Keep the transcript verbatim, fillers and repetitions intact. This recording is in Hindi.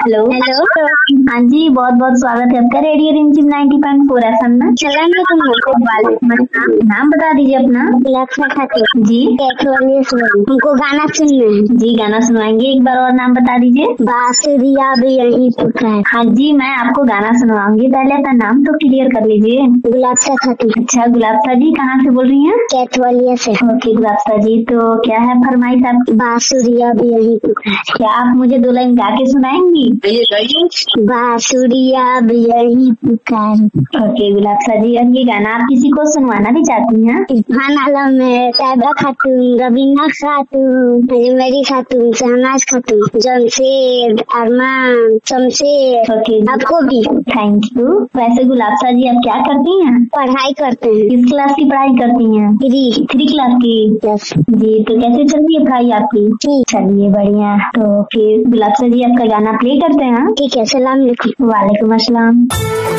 Hello hello. हाँ जी, बहुत बहुत स्वागत है आपका रेडियो रिमझिम नाइंटी पॉइंट फोर एफएम में। सलाम वालेकुम। नाम बता दीजिए अपना। लक्ष्य खातिर जी हमको गाना सुनना है। जी गाना सुनवाएंगे। एक बार और नाम बता दीजिए। बांसुरिया भी यही पुकार। हाँ जी, मैं आपको गाना सुनवाऊंगी, पहले अपना नाम तो क्लियर कर लीजिए। गुलाबसा खातिर। अच्छा गुलाबसा जी, कहाँ से बोल रही हैं? कैथवलिया से। ओके गुलाबसा जी, तो क्या है फरमाइश आपकी? बांसुरिया भी यही पुकार। क्या आप मुझे दो लाइन गा के सुनाएंगी? बांसुरिया भी यही पुकार। ओके गुलाबसा जी, और ये गाना आप किसी को सुनवाना भी चाहती हैं? इरफान आलम है, तैयबा खातून, रवीना खातून, मेरी खातून, शहनाज खातून, जमशेद, अरमान, शमशेर। ओके आपको भी थैंक यू। वैसे गुलाबसा जी आप क्या करती हैं? पढ़ाई करते हैं। किस क्लास की पढ़ाई करती हैं? थ्री थ्री क्लास की। यस जी, तो कैसे चल रही है पढ़ाई आपकी? ठीक। चलिए बढ़िया। तो फिर गुलाबसा जी आपका गाना प्ले करते हैं। ठीक है। सलाम अलैकुम। वालेकुम अस्सलाम।